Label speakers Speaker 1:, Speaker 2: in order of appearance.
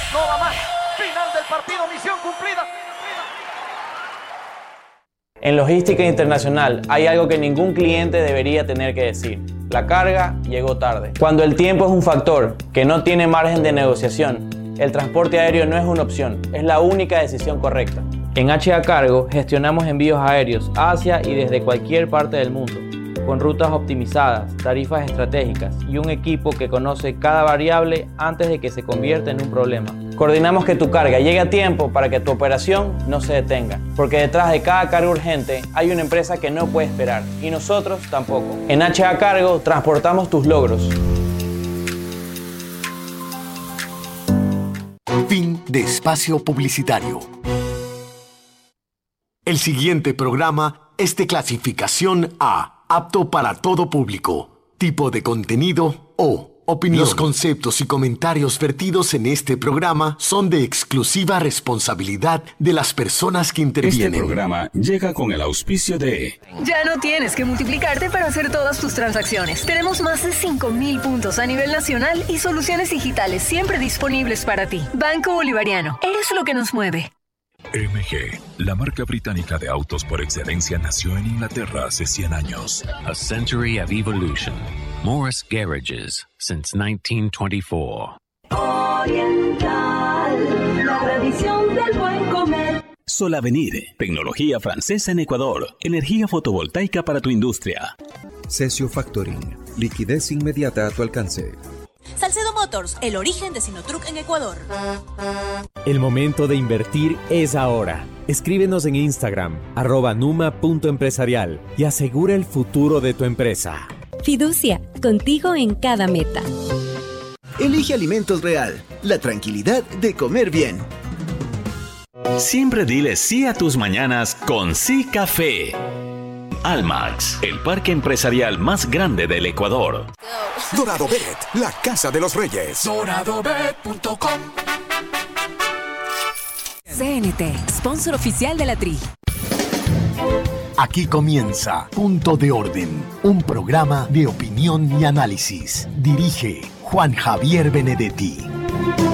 Speaker 1: No va más. Final del partido, misión cumplida.
Speaker 2: En logística internacional hay algo que ningún cliente debería tener que decir. La carga llegó tarde. Cuando el tiempo es un factor que no tiene margen de negociación, el transporte aéreo no es una opción, es la única decisión correcta. En HA Cargo gestionamos envíos aéreos hacia y desde cualquier parte del mundo, con rutas optimizadas, tarifas estratégicas y un equipo que conoce cada variable antes de que se convierta en un problema. Coordinamos que tu carga llegue a tiempo para que tu operación no se detenga, porque detrás de cada carga urgente hay una empresa que no puede esperar y nosotros tampoco. En HA Cargo transportamos tus logros.
Speaker 3: Fin de espacio publicitario. El siguiente programa es de clasificación A, apto para todo público, tipo de contenido O, opinión. Los conceptos y comentarios vertidos en este programa son de exclusiva responsabilidad de las personas que intervienen.
Speaker 4: Este programa llega con el auspicio de...
Speaker 5: Ya no tienes que multiplicarte para hacer todas tus transacciones. Tenemos más de 5,000 puntos a nivel nacional y soluciones digitales siempre disponibles para ti. Banco Bolivariano, eres lo que nos mueve.
Speaker 4: MG, la marca británica de autos por excelencia, nació en Inglaterra hace 100 años.
Speaker 6: A century of evolution. Morris Garages, since 1924.
Speaker 7: Oriental, la tradición del buen comer.
Speaker 8: Solavenir, tecnología francesa en Ecuador. Energía fotovoltaica para tu industria.
Speaker 9: Cesio Factoring, liquidez inmediata a tu alcance.
Speaker 10: Salcedo Motors, el origen de Sinotruck en Ecuador.
Speaker 11: El momento de invertir es ahora. Escríbenos en Instagram, @numa.empresarial y asegura el futuro de tu empresa.
Speaker 12: Fiducia, contigo en cada meta.
Speaker 13: Elige Alimentos Real, la tranquilidad de comer bien.
Speaker 8: Siempre dile sí a tus mañanas con Sí Café. Almax, el parque empresarial más grande del Ecuador.
Speaker 14: Dorado Bet, la casa de los reyes.
Speaker 15: DoradoBet.com.
Speaker 16: CNT, sponsor oficial de la Tri.
Speaker 3: Aquí comienza Punto de Orden, un programa de opinión y análisis. Dirige Juan Javier Benedetti.